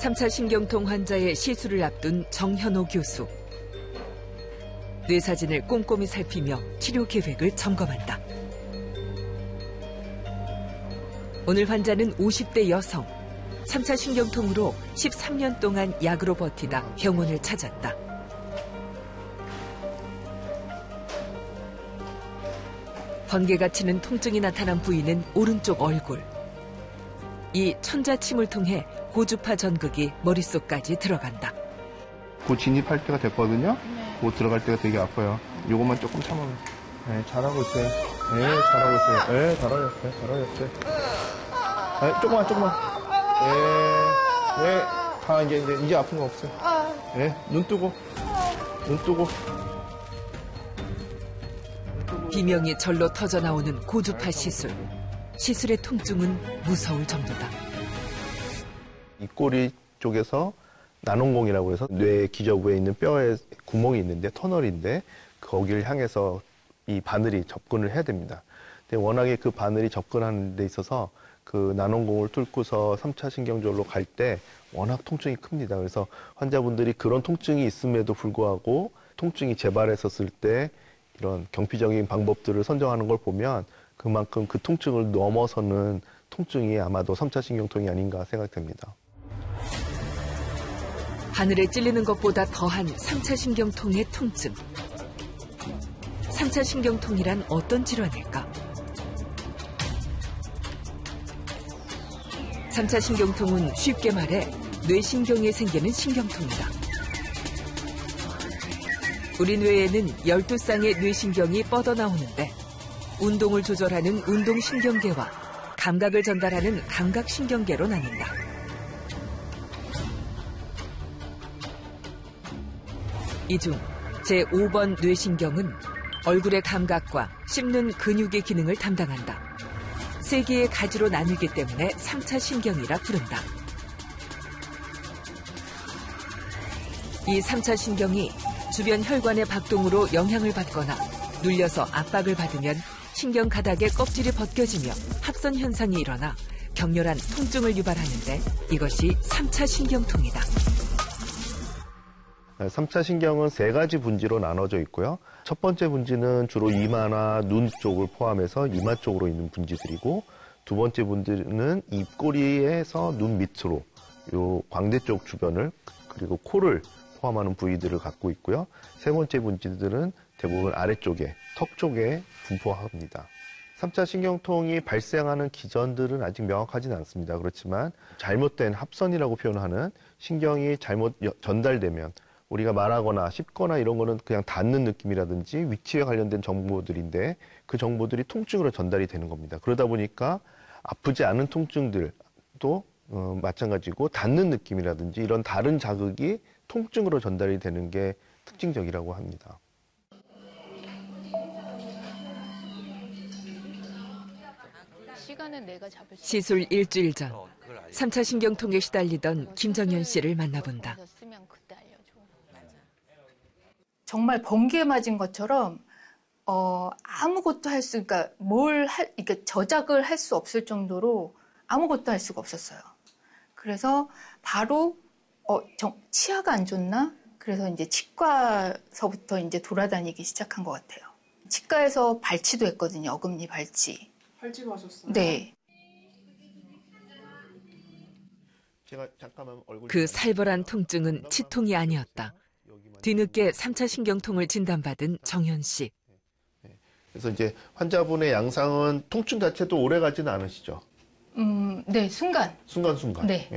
3차 신경통 환자의 시술을 앞둔 정현호 교수. 뇌사진을 꼼꼼히 살피며 치료 계획을 점검한다. 오늘 환자는 50대 여성. 3차 신경통으로 13년 동안 약으로 버티다 병원을 찾았다. 번개가 치는 통증이 나타난 부위는 오른쪽 얼굴. 이 천자침을 통해 고주파 전극이 머릿속까지 들어간다. 곧 진입할 때가 됐거든요. 곧 들어갈 때가 되게 아파요. 요것만 조금 참아요. 네, 잘하고 있어요. 네, 잘하고 있어요. 네, 잘하셨어요. 네, 조금만. 네, 다 이제 아픈 거 없어요. 네, 눈 뜨고. 비명이 절로 터져나오는 고주파 시술. 시술의 통증은 무서울 정도다. 입꼬리 쪽에서 난원공이라고 해서 뇌 기저부에 있는 뼈에 구멍이 있는데 터널인데 거기를 향해서 이 바늘이 접근을 해야 됩니다. 근데 워낙에 그 바늘이 접근하는 데 있어서 그 난원공을 뚫고서 3차 신경절로 갈 때 워낙 통증이 큽니다. 그래서 환자분들이 그런 통증이 있음에도 불구하고 통증이 재발했었을 때 이런 경피적인 방법들을 선정하는 걸 보면 그만큼 그 통증을 넘어서는 통증이 아마도 3차 신경통이 아닌가 생각됩니다. 바늘에 찔리는 것보다 더한 3차 신경통의 통증. 3차 신경통이란 어떤 질환일까? 3차 신경통은 쉽게 말해 뇌신경에 생기는 신경통이다. 우리 뇌에는 12쌍의 뇌신경이 뻗어나오는데 운동을 조절하는 운동신경계와 감각을 전달하는 감각신경계로 나뉜다. 이 중 제5번 뇌신경은 얼굴의 감각과 씹는 근육의 기능을 담당한다. 세 개의 가지로 나뉘기 때문에 3차 신경이라 부른다. 이 3차 신경이 주변 혈관의 박동으로 영향을 받거나 눌려서 압박을 받으면 신경 가닥의 껍질이 벗겨지며 합선 현상이 일어나 격렬한 통증을 유발하는데 이것이 3차 신경통이다. 3차 신경은 세 가지 분지로 나눠져 있고요. 첫 번째 분지는 주로 이마나 눈 쪽을 포함해서 이마 쪽으로 있는 분지들이고 두 번째 분지는 입꼬리에서 눈 밑으로 요 광대 쪽 주변을 그리고 코를 포함하는 부위들을 갖고 있고요. 세 번째 분지들은 대부분 아래쪽에 턱 쪽에 분포합니다. 3차 신경통이 발생하는 기전들은 아직 명확하지는 않습니다. 그렇지만 잘못된 합선이라고 표현하는 신경이 잘못 전달되면 우리가 말하거나 씹거나 이런 거는 그냥 닿는 느낌이라든지 위치에 관련된 정보들인데 그 정보들이 통증으로 전달이 되는 겁니다. 그러다 보니까 아프지 않은 통증들도 마찬가지고 닿는 느낌이라든지 이런 다른 자극이 통증으로 전달이 되는 게 특징적이라고 합니다. 시술 일주일 전 3차 신경통에 시달리던 김정현 씨를 만나본다. 정말 번개 맞은 것처럼 아무것도 그러니까 이렇게 저작을 할 수 없을 정도로 아무것도 할 수가 없었어요. 그래서 바로 치아가 안 좋나? 그래서 이제 치과서부터 이제 돌아다니기 시작한 것 같아요. 치과에서 발치도 했거든요. 어금니 발치. 발치도 하셨어요? 네. 그 살벌한 통증은 치통이 아니었다. 뒤늦게 3차 신경통을 진단받은 정현 씨. 그래서 이제 환자분의 양상은 통증 자체도 오래 가지는 않으시죠? 네, 순간. 순간순간. 네.